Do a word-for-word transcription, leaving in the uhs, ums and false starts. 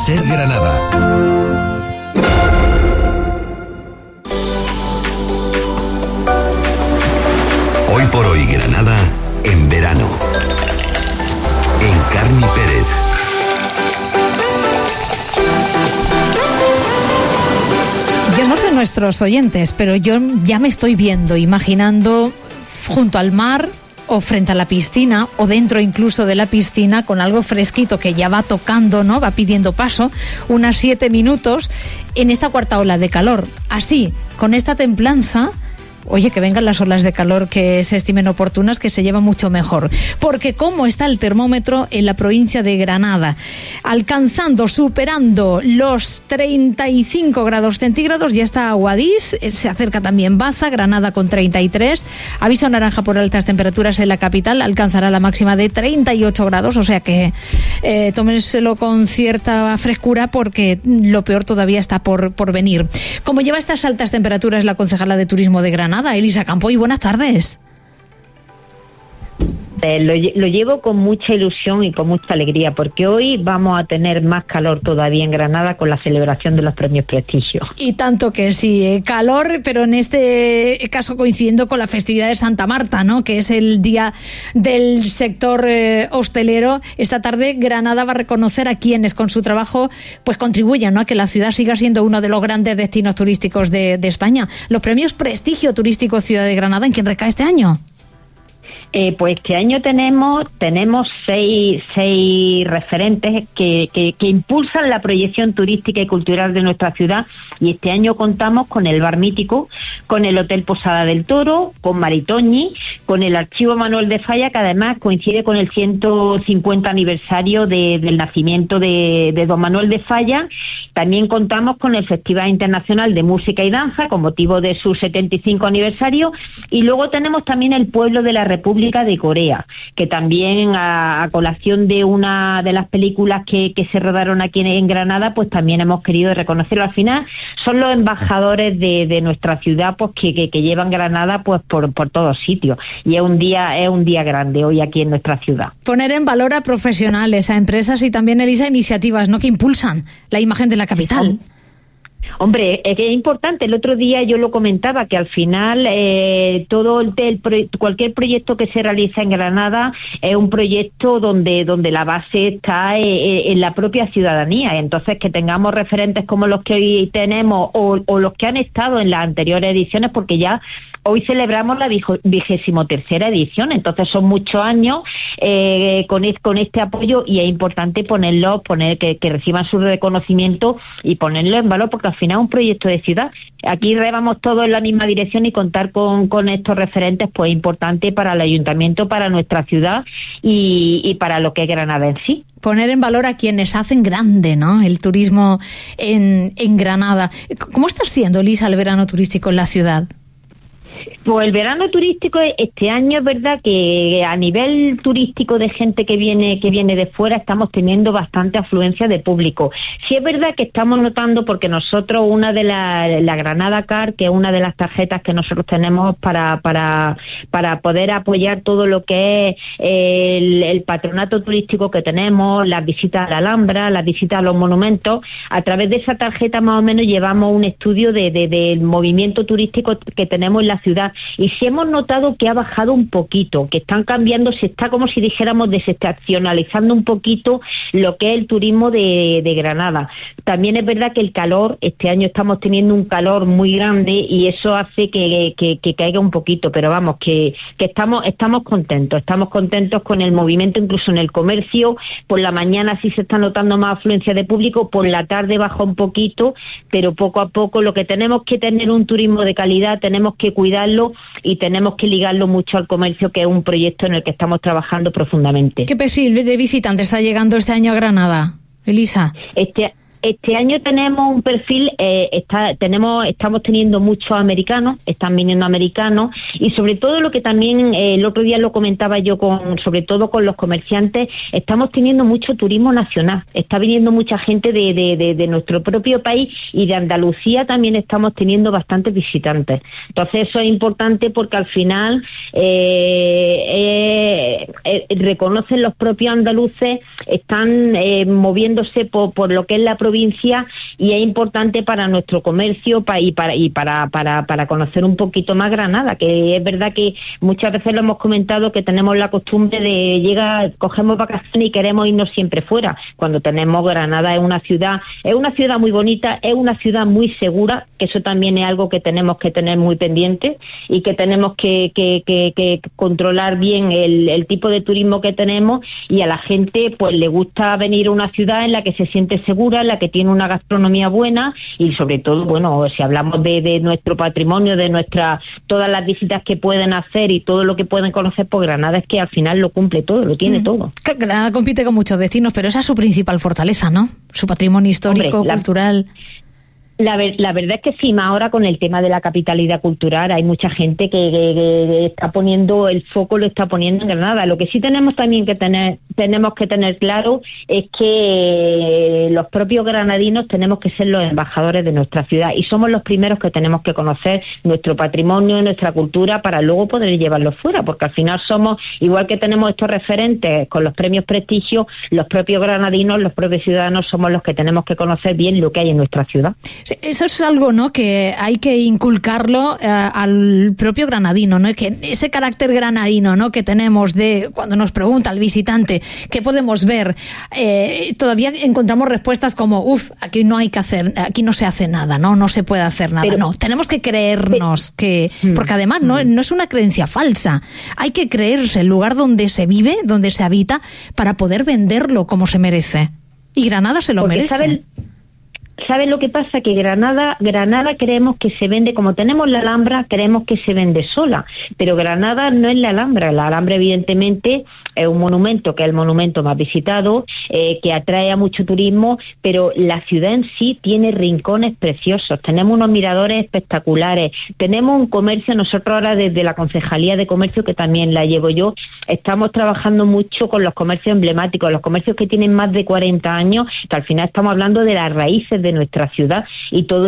Ser Granada. Hoy por hoy Granada en verano. Encarni Pérez. Yo no sé nuestros oyentes, pero yo ya me estoy viendo, imaginando junto al mar o frente a la piscina o dentro incluso de la piscina con algo fresquito que ya va tocando, ¿no? Va pidiendo paso, unas siete minutos en esta cuarta ola de calor. Así, con esta templanza, oye, que vengan las olas de calor que se estimen oportunas, que se lleva mucho mejor. Porque cómo está el termómetro en la provincia de Granada, alcanzando, superando los treinta y cinco grados centígrados, ya está Guadix, se acerca también Baza, Granada con treinta y tres, aviso naranja por altas temperaturas en la capital, alcanzará la máxima de treinta y ocho grados, o sea que eh, tómenselo con cierta frescura porque lo peor todavía está por, por venir. Como lleva estas altas temperaturas la concejala de Turismo de Granada, Elisa Campoy, buenas tardes. Eh, lo, lo llevo con mucha ilusión y con mucha alegría, porque hoy vamos a tener más calor todavía en Granada con la celebración de los premios Prestigio. Y tanto que sí, eh, calor, pero en este caso coincidiendo con la festividad de Santa Marta, ¿no? Que es el día del sector eh, hostelero. Esta tarde Granada va a reconocer a quienes con su trabajo pues contribuyan, ¿no? A que la ciudad siga siendo uno de los grandes destinos turísticos de, de España. Los premios Prestigio Turístico Ciudad de Granada, ¿en quién recae este año? Eh, pues este año tenemos tenemos seis, seis referentes que, que, que impulsan la proyección turística y cultural de nuestra ciudad, y este año contamos con el Bar Mítico, con el Hotel Posada del Toro, con Maritoñi, con el Archivo Manuel de Falla, que además coincide con el ciento cincuenta aniversario de, del nacimiento de, de don Manuel de Falla. También contamos con el Festival Internacional de Música y Danza con motivo de su setenta y cinco aniversario, y luego tenemos también el Pueblo de la República de Corea, que también a, a colación de una de las películas que, que se rodaron aquí en, en Granada, pues también hemos querido reconocerlo. Al final son los embajadores de, de nuestra ciudad, pues que, que, que llevan Granada pues por, por todos sitios, y es un día es un día grande hoy aquí en nuestra ciudad. Poner en valor a profesionales, a empresas y también, Elisa, iniciativas, ¿no?, que impulsan la imagen de la capital. Hombre, es que es importante. El otro día yo lo comentaba, que al final eh, todo el, el cualquier proyecto que se realiza en Granada es un proyecto donde donde la base está eh, en la propia ciudadanía. Entonces, que tengamos referentes como los que hoy tenemos o, o los que han estado en las anteriores ediciones, porque ya hoy celebramos la vigésimo tercera edición, entonces son muchos años eh, con, es, con este apoyo, y es importante ponerlo, poner que, que reciban su reconocimiento y ponerlo en valor, porque al final es un proyecto de ciudad. Aquí remamos todos en la misma dirección, y contar con, con estos referentes pues es importante para el ayuntamiento, para nuestra ciudad y, y para lo que es Granada en sí. Poner en valor a quienes hacen grande, ¿no?, el turismo en, en Granada. ¿Cómo está siendo, Elisa, el verano turístico en la ciudad? Pues el verano turístico este año es verdad que a nivel turístico de gente que viene que viene de fuera estamos teniendo bastante afluencia de público. Sí es verdad que estamos notando, porque nosotros una de las, la Granada Car, que es una de las tarjetas que nosotros tenemos para para para poder apoyar todo lo que es el, el patronato turístico que tenemos, las visitas a la Alhambra, las visitas a los monumentos, a través de esa tarjeta más o menos llevamos un estudio de, de del movimiento turístico que tenemos en la ciudad, y sí hemos notado que ha bajado un poquito, que están cambiando, se está como si dijéramos desestacionalizando un poquito lo que es el turismo de, de Granada. También es verdad que el calor, este año estamos teniendo un calor muy grande y eso hace que, que, que caiga un poquito, pero vamos, que, que estamos estamos contentos, estamos contentos con el movimiento, incluso en el comercio. Por la mañana sí se está notando más afluencia de público, por la tarde baja un poquito, pero poco a poco. Lo que tenemos que tener un turismo de calidad, tenemos que cuidarlo y tenemos que ligarlo mucho al comercio, que es un proyecto en el que estamos trabajando profundamente. ¿Qué perfil de visitante está llegando este año a Granada, Elisa? Este Este año tenemos un perfil, eh, está, tenemos, estamos teniendo muchos americanos, están viniendo americanos, y sobre todo lo que también eh, el otro día lo comentaba yo con, sobre todo con los comerciantes, estamos teniendo mucho turismo nacional, está viniendo mucha gente de, de, de, de nuestro propio país, y de Andalucía también estamos teniendo bastantes visitantes. Entonces eso es importante porque al final eh, eh, eh, reconocen los propios andaluces, están eh, moviéndose por, por lo que es la provincia, y es importante para nuestro comercio pa, y para y para, para para conocer un poquito más Granada, que es verdad que muchas veces lo hemos comentado, que tenemos la costumbre de llegar, cogemos vacaciones y queremos irnos siempre fuera, cuando tenemos Granada es una ciudad, es una ciudad muy bonita, es una ciudad muy segura, que eso también es algo que tenemos que tener muy pendiente, y que tenemos que, que, que, que controlar bien el, el tipo de turismo que tenemos, y a la gente pues le gusta venir a una ciudad en la que se siente segura, en la que tiene una gastronomía buena, y sobre todo, bueno, si hablamos de, de nuestro patrimonio, de nuestra, todas las visitas que pueden hacer y todo lo que pueden conocer, pues Granada es que al final lo cumple todo, lo tiene mm. todo. Granada compite con muchos destinos, pero esa es su principal fortaleza, ¿no? Su patrimonio histórico, Hombre, cultural. La, ver, la verdad es que sí, más ahora con el tema de la capitalidad cultural, hay mucha gente que, que, que está poniendo el foco, lo está poniendo en Granada. Lo que sí tenemos también que tener, tenemos que tener claro es que los propios granadinos tenemos que ser los embajadores de nuestra ciudad, y somos los primeros que tenemos que conocer nuestro patrimonio, nuestra cultura, para luego poder llevarlo fuera, porque al final somos, igual que tenemos estos referentes con los premios prestigio, los propios granadinos, los propios ciudadanos somos los que tenemos que conocer bien lo que hay en nuestra ciudad. Eso es algo, ¿no?, que hay que inculcarlo eh, al propio granadino, ¿no? Que ese carácter granadino, ¿no?, que tenemos de cuando nos pregunta el visitante qué podemos ver, eh, todavía encontramos respuestas como, uff, aquí no hay que hacer, aquí no se hace nada, no, no se puede hacer nada. Pero, no, tenemos que creernos que, porque además no, no es una creencia falsa, hay que creerse el lugar donde se vive, donde se habita, para poder venderlo como se merece. Y Granada se lo porque merece. ¿saben? ¿Sabes lo que pasa? Que Granada, Granada creemos que se vende, como tenemos la Alhambra, creemos que se vende sola, pero Granada no es la Alhambra. La Alhambra evidentemente es un monumento, que es el monumento más visitado, eh, que atrae a mucho turismo, pero la ciudad en sí tiene rincones preciosos, tenemos unos miradores espectaculares, tenemos un comercio. Nosotros ahora desde la Concejalía de Comercio, que también la llevo yo, estamos trabajando mucho con los comercios emblemáticos, los comercios que tienen más de cuarenta años, que al final estamos hablando de las raíces de nuestra ciudad, y todo